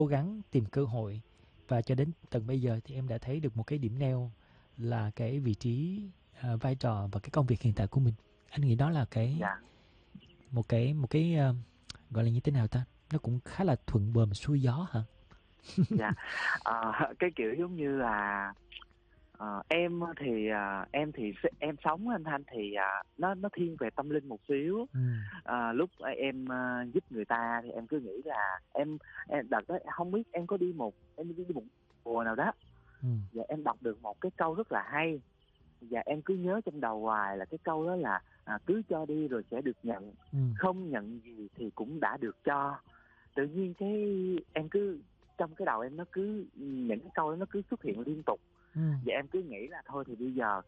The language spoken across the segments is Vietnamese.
cố gắng tìm cơ hội, và cho đến tận bây giờ thì em đã thấy được một cái điểm neo là cái vị trí, vai trò và cái công việc hiện tại của mình. Anh nghĩ đó là cái Dạ. một cái gọi là như thế nào ta? Nó cũng khá là thuận buồm xuôi gió hả? Dạ. Cái kiểu giống như là em thì em sống anh Thanh thì nó thiên về tâm linh một xíu. Ừm, Lúc em giúp người ta thì em cứ nghĩ là em đợt đó không biết em đi một chùa nào đó, ừm, và em đọc được một cái câu rất là hay, và em cứ nhớ trong đầu hoài là cái câu đó là cứ cho đi rồi sẽ được nhận, ừm, không nhận gì thì cũng đã được cho. Tự nhiên cái em cứ trong cái đầu em nó cứ những cái câu đó nó cứ xuất hiện liên tục, ừm, và em cứ nghĩ là thôi thì bây giờ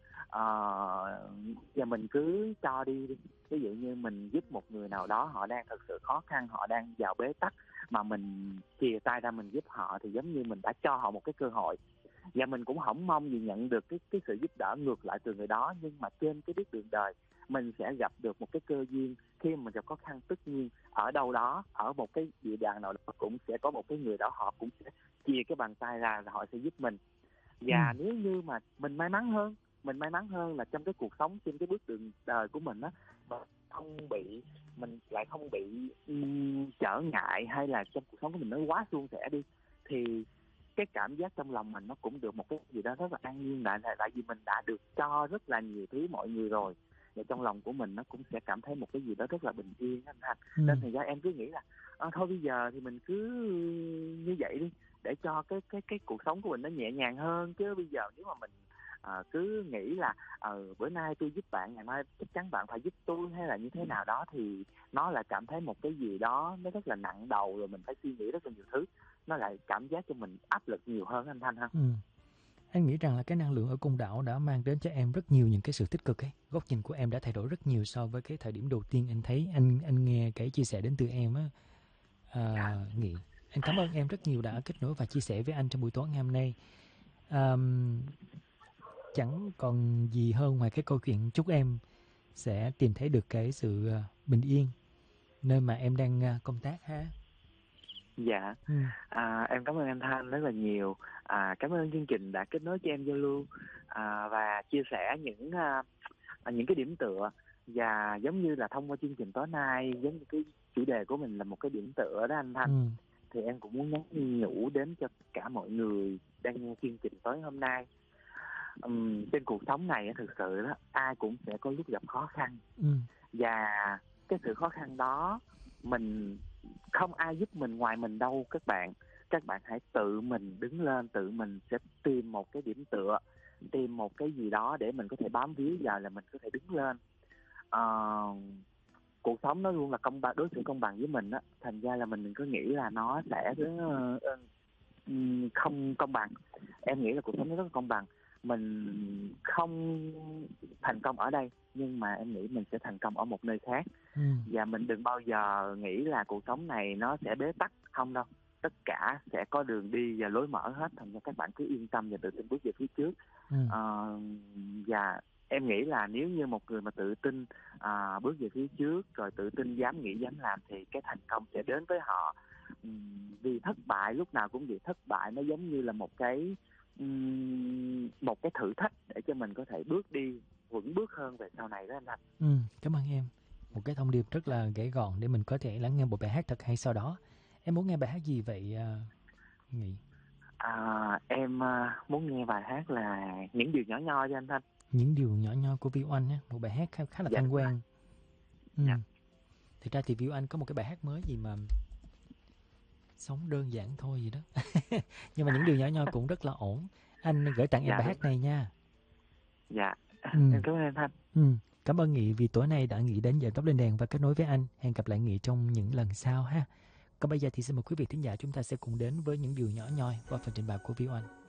giờ mình cứ cho đi. Ví dụ như mình giúp một người nào đó họ đang thực sự khó khăn, họ đang vào bế tắc, mà mình chìa tay ra mình giúp họ thì giống như mình đã cho họ một cái cơ hội, và mình cũng không mong gì nhận được cái sự giúp đỡ ngược lại từ người đó. Nhưng mà trên cái bước đường đời mình sẽ gặp được một cái cơ duyên, khi mà mình gặp khó khăn tất nhiên ở đâu đó, ở một cái địa bàn nào đó cũng sẽ có một cái người đó họ cũng sẽ chia cái bàn tay ra và họ sẽ giúp mình. Và ừm, nếu như mà mình may mắn hơn là trong cái cuộc sống, trên cái bước đường đời của mình á, mà không bị mình lại không bị trở ngại, hay là trong cuộc sống của mình nó quá suôn sẻ đi, thì cái cảm giác trong lòng mình nó cũng được một cái gì đó rất là an nhiên, tại vì mình đã được cho rất là nhiều thứ mọi người rồi, và trong lòng của mình nó cũng sẽ cảm thấy một cái gì đó rất là bình yên anh Thành. Nên ừm. thành ra em cứ nghĩ là thôi bây giờ thì mình cứ như vậy đi, để cho cái cuộc sống của mình nó nhẹ nhàng hơn. Chứ bây giờ nếu mà mình cứ nghĩ là bữa nay tôi giúp bạn, ngày mai chắc chắn bạn phải giúp tôi, hay là như thế nào đó, thì nó lại cảm thấy một cái gì đó nó rất là nặng đầu, rồi mình phải suy nghĩ rất là nhiều thứ, nó lại cảm giác cho mình áp lực nhiều hơn anh Thanh ha. Anh nghĩ rằng là cái năng lượng ở Côn Đảo đã mang đến cho em rất nhiều những cái sự tích cực ấy. Góc nhìn của em đã thay đổi rất nhiều so với cái thời điểm đầu tiên anh thấy anh nghe cái chia sẻ đến từ em á. Nghị. Anh cảm ơn em rất nhiều đã kết nối và chia sẻ với anh trong buổi tối ngày hôm nay. Ờm, Chẳng còn gì hơn ngoài cái câu chuyện chúc em sẽ tìm thấy được cái sự bình yên nơi mà em đang công tác ha. Dạ. Ừ, Em cảm ơn anh Thanh rất là nhiều. Cảm ơn chương trình đã kết nối cho em giao lưu, và chia sẻ những cái điểm tựa. Và giống như là thông qua chương trình tối nay, giống như cái chủ đề của mình là một cái điểm tựa đó anh Thanh, ừ, thì em cũng muốn nhắn nhủ đến cho tất cả mọi người đang nghe chương trình tối hôm nay. Trên cuộc sống này á, thực sự đó ai cũng sẽ có lúc gặp khó khăn, ừ, và cái sự khó khăn đó mình không ai giúp mình ngoài mình đâu các bạn hãy tự mình đứng lên, tự mình sẽ tìm một cái điểm tựa, tìm một cái gì đó để mình có thể bám víu vào, là mình có thể đứng lên. Ờ, Cuộc sống nó luôn là công bằng, đối xử công bằng với mình á, thành ra là mình đừng có nghĩ là nó sẽ không công bằng. Em nghĩ là cuộc sống nó rất là công bằng. Mình không thành công ở đây, nhưng mà em nghĩ mình sẽ thành công ở một nơi khác. ừ. Và mình đừng bao giờ nghĩ là cuộc sống này nó sẽ bế tắc, không đâu. Tất cả sẽ có đường đi và lối mở hết, thành ra các bạn cứ yên tâm và tự tin bước về phía trước. Ừ. Ờ, và em nghĩ là nếu như một người mà tự tin bước về phía trước, rồi tự tin dám nghĩ dám làm, thì cái thành công sẽ đến với họ. Vì thất bại lúc nào cũng vậy, thất bại nó giống như là một cái thử thách để cho mình có thể bước đi vững bước hơn về sau này đó anh Thành. Cảm ơn em. Một cái thông điệp rất là gãy gọn để mình có thể lắng nghe một bài hát thật hay sau đó. Em muốn nghe bài hát gì vậy Nghị? Em muốn nghe bài hát là Những Điều Nhỏ Nhoi cho anh Thanh. Những điều nhỏ nhoi của Viu Anh á, một bài hát khá là Dạ thân đúng rồi. quen. Dạ. Thực ra thì Viu Anh có một cái bài hát mới gì mà sống đơn giản thôi gì đó. Nhưng mà những điều nhỏ nhoi cũng rất là ổn. Anh gửi tặng em Dạ bài đúng hát rồi. này nha. Dạ. Ừm, Em cảm ơn anh Thanh. Cảm ơn Nghị vì tối nay đã nghĩ đến giờ tóc lên đèn và kết nối với anh. Hẹn gặp lại Nghị trong những lần sau ha. Còn bây giờ thì xin mời quý vị thính giả chúng ta sẽ cùng đến với những điều nhỏ nhoi qua phần trình bày của Viu Anh.